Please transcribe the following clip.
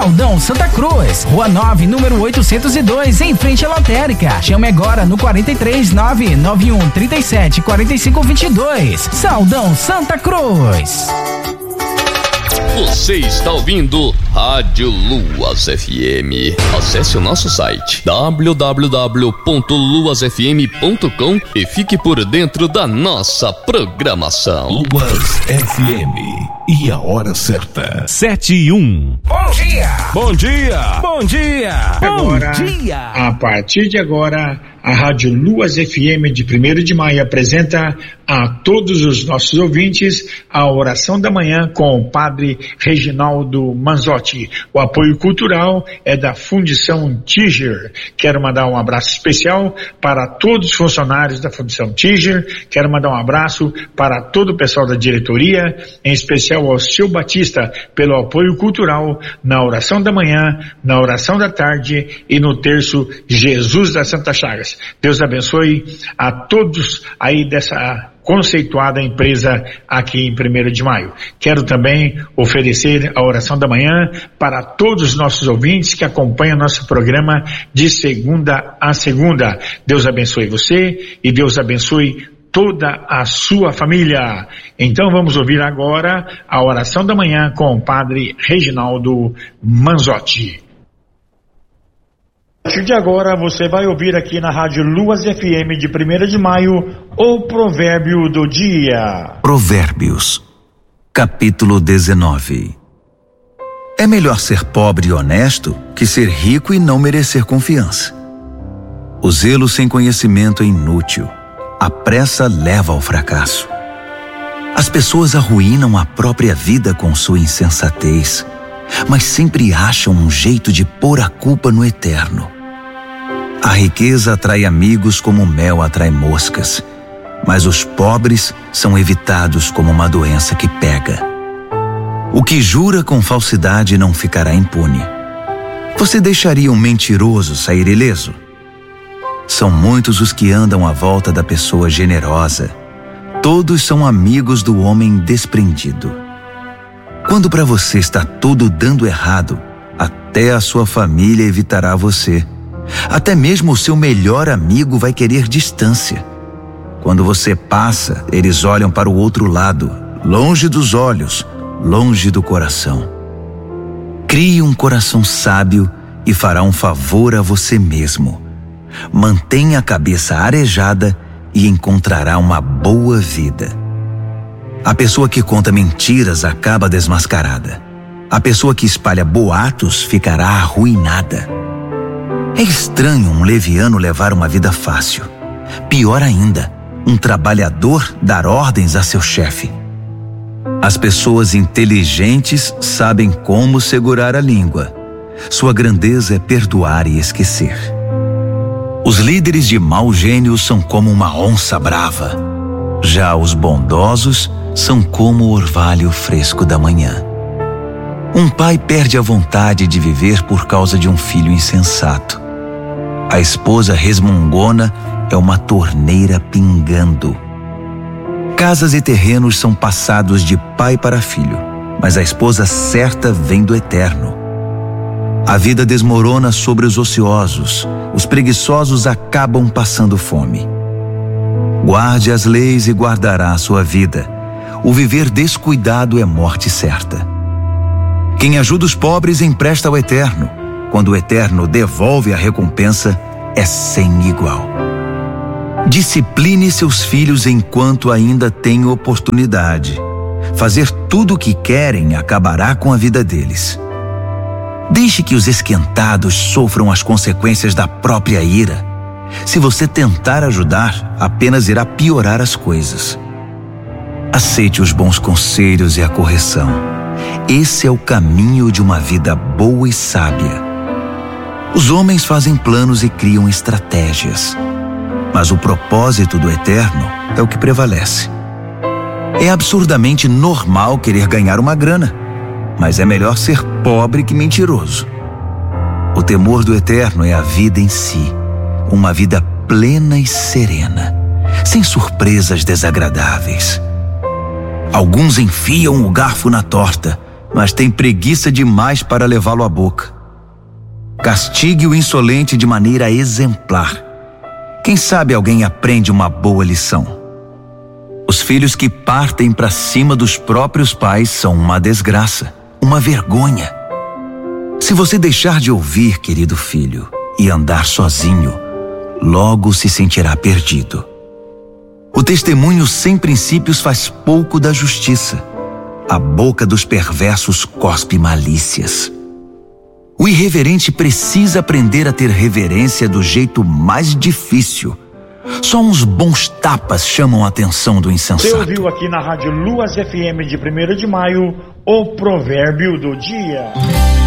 Saldão Santa Cruz, Rua 9, número 802, em frente à lotérica. Chame agora no 43991374522. Saldão Santa Cruz. Você está ouvindo Rádio Luas FM. Acesse o nosso site www.luasfm.com e fique por dentro da nossa programação. Luas FM e a hora certa. 7:01. Bom dia! Bom dia! Bom dia! Agora, Bom dia! a partir de agora, a Rádio Luas FM de 1º de maio apresenta a todos os nossos ouvintes a oração da manhã com o Padre Reginaldo Manzotti. O apoio cultural é da Fundição Tiger. Quero mandar um abraço especial para todos os funcionários da Fundição Tiger. Quero mandar um abraço para todo o pessoal da diretoria, em especial ao Seu Batista, pelo apoio cultural na oração da manhã, na oração da tarde e no terço Jesus das Santas Chagas. Deus abençoe a todos aí dessa conceituada empresa aqui em 1º de maio. Quero também oferecer a oração da manhã para todos os nossos ouvintes que acompanham nosso programa de segunda a segunda. Deus abençoe você e Deus abençoe toda a sua família. Então vamos ouvir agora a oração da manhã com o Padre Reginaldo Manzotti. A partir de agora você vai ouvir aqui na Rádio Luas FM de 1º de maio o provérbio do dia. Provérbios, capítulo 19. É melhor ser pobre e honesto que ser rico e não merecer confiança. O zelo sem conhecimento é inútil. A pressa leva ao fracasso. As pessoas arruinam a própria vida com sua insensatez, mas sempre acham um jeito de pôr a culpa no eterno. A riqueza atrai amigos como o mel atrai moscas, mas os pobres são evitados como uma doença que pega. O que jura com falsidade não ficará impune. Você deixaria um mentiroso sair ileso? São muitos os que andam à volta da pessoa generosa. Todos são amigos do homem desprendido. Quando para você está tudo dando errado, até a sua família evitará você. Até mesmo o seu melhor amigo vai querer distância. Quando você passa, eles olham para o outro lado, longe dos olhos, longe do coração. Crie um coração sábio e fará um favor a você mesmo. Mantenha a cabeça arejada e encontrará uma boa vida. A pessoa que conta mentiras acaba desmascarada. A pessoa que espalha boatos ficará arruinada. É estranho um leviano levar uma vida fácil. Pior ainda, um trabalhador dar ordens a seu chefe. As pessoas inteligentes sabem como segurar a língua. Sua grandeza é perdoar e esquecer. Os líderes de mau gênio são como uma onça brava. Já os bondosos são como o orvalho fresco da manhã. Um pai perde a vontade de viver por causa de um filho insensato. A esposa resmungona é uma torneira pingando. Casas e terrenos são passados de pai para filho, mas a esposa certa vem do eterno. A vida desmorona sobre os ociosos, os preguiçosos acabam passando fome. Guarde as leis e guardará a sua vida. O viver descuidado é morte certa. Quem ajuda os pobres empresta ao eterno. Quando o eterno devolve a recompensa, é sem igual. Discipline seus filhos enquanto ainda tem oportunidade. Fazer tudo o que querem acabará com a vida deles. Deixe que os esquentados sofram as consequências da própria ira. Se você tentar ajudar, apenas irá piorar as coisas. Aceite os bons conselhos e a correção. Esse é o caminho de uma vida boa e sábia. Os homens fazem planos e criam estratégias, mas o propósito do eterno é o que prevalece. É absurdamente normal querer ganhar uma grana, mas é melhor ser pobre que mentiroso. O temor do eterno é a vida em si, uma vida plena e serena, sem surpresas desagradáveis. Alguns enfiam o garfo na torta, mas tem preguiça demais para levá-lo à boca. Castigue o insolente de maneira exemplar. Quem sabe alguém aprende uma boa lição. Os filhos que partem para cima dos próprios pais são uma desgraça, uma vergonha. Se você deixar de ouvir, querido filho, e andar sozinho, logo se sentirá perdido. O testemunho sem princípios faz pouco da justiça. A boca dos perversos cospe malícias. O irreverente precisa aprender a ter reverência do jeito mais difícil. Só uns bons tapas chamam a atenção do insensato. Você ouviu aqui na Rádio Luas FM de 1º de maio o provérbio do dia.